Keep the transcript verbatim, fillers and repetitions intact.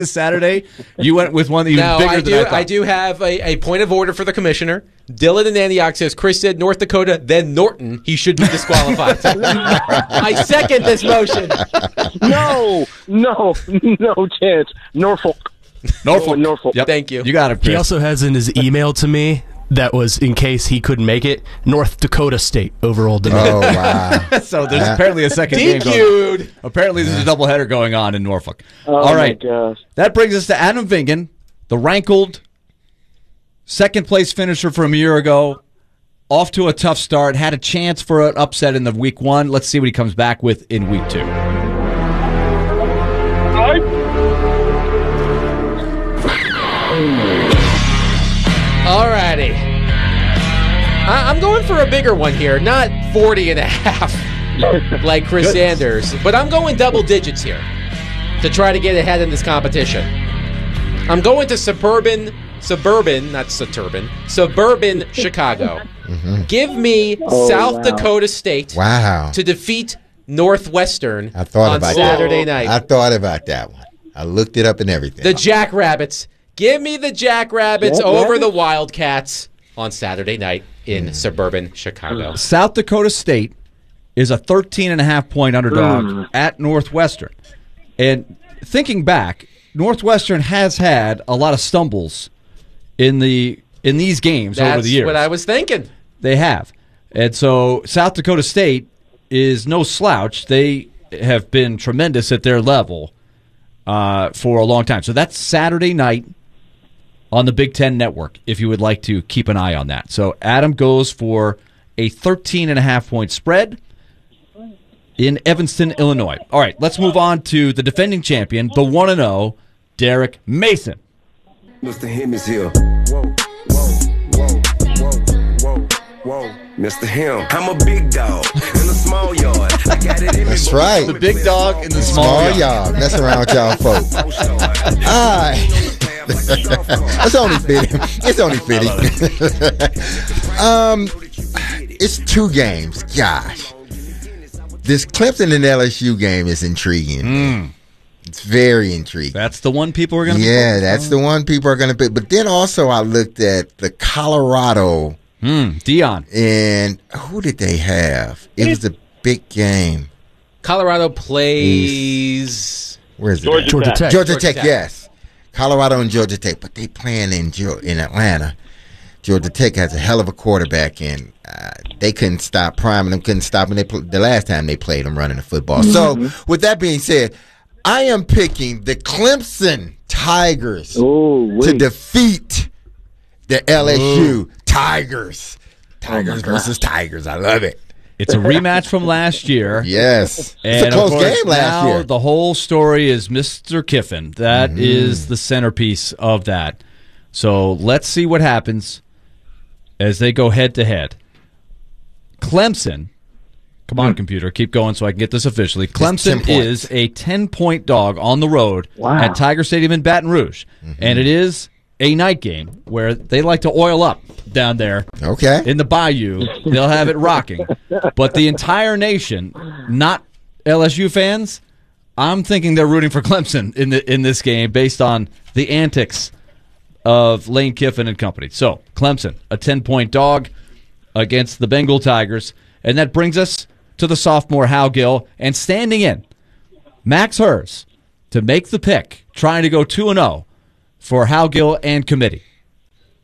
Saturday, you went with one that you no, bigger I than do. I thought. I do have a, a point of order for the commissioner. Dylan in Antioch says Chris said North Dakota, then Norton. He should be disqualified. I second this motion. No, no, no chance. Norfolk. Norfolk. Norfolk. Yep. Thank you. You got it, Chris. He also has in his email to me that was in case he couldn't make it, North Dakota State over Old Dominion. Oh, wow. So there's apparently a second game going on. D Q'd. Apparently there's a doubleheader going on in Norfolk. Oh, All right. my gosh. That brings us to Adam Vingan, the rankled second-place finisher from a year ago. Off to a tough start. Had a chance for an upset in the week one. Let's see what he comes back with in week two. Alrighty. I- I'm going for a bigger one here, not forty and a half like Chris Good. Sanders, but I'm going double digits here to try to get ahead in this competition. I'm going to suburban, suburban, not suburban, suburban Chicago. Mm-hmm. Give me Oh, South wow. Dakota State Wow. to defeat Northwestern I thought on about Saturday that. night. I thought about that one. I looked it up and everything. The Jackrabbits. Give me the Jackrabbits Jackrabbits? over the Wildcats on Saturday night in suburban Chicago. South Dakota State is a thirteen and a half point underdog Mm. at Northwestern. And thinking back, Northwestern has had a lot of stumbles in the in these games That's over the years. what I was thinking. They have. And so South Dakota State is no slouch. They have been tremendous at their level uh, for a long time. So that's Saturday night on the Big Ten Network, if you would like to keep an eye on that. So Adam goes for a thirteen and a half point spread in Evanston, Illinois. All right, let's move on to the defending champion, the one and oh, Derek Mason. Mister Him is here. Whoa, whoa, whoa, whoa, whoa, whoa. Mister Him. I'm a big dog in a small yard. I got it in me. That's but right. we The big dog in the small Small yard. y'all. Mess around with y'all folks. All right. It's only fitting. It's only fitting. um, it's two games. Gosh. This Clemson and L S U game is intriguing. Mm. It's very intriguing. That's the one people are going to Yeah, that's the one people are going to pick. But then also I looked at the Colorado, Mm, Dion. and who did they have? It was a big game. Colorado plays. Where is it? Georgia at? Georgia Tech. Tech. Georgia Georgia Tech, Tech. yes. Colorado and Georgia Tech, but they playing in Geo- in Atlanta. Georgia Tech has a hell of a quarterback, and uh, they couldn't stop priming them, couldn't stop him. They pl- the last time they played them running the football. Mm-hmm. So, with that being said, I am picking the Clemson Tigers Oh, to wait. defeat the L S U Tigers. Oh, Tigers versus Tigers. I love it. It's a rematch from last year. Yes. And It's a of close course, game last now year. the whole story is Mister Kiffin. That is the centerpiece of that. So let's see what happens as they go head to head. Clemson, come on, computer, keep going so I can get this officially. Clemson ten is a ten-point dog on the road Wow. at Tiger Stadium in Baton Rouge. And it is a night game where they like to oil up down there Okay. in the bayou. They'll have it rocking. But the entire nation, not L S U fans, I'm thinking they're rooting for Clemson in the in this game based on the antics of Lane Kiffin and company. So, Clemson, a ten-point dog against the Bengal Tigers. And that brings us to the sophomore Hal Gill. And standing in, Max Hers to make the pick, trying to go two and oh for Hal Gill and committee.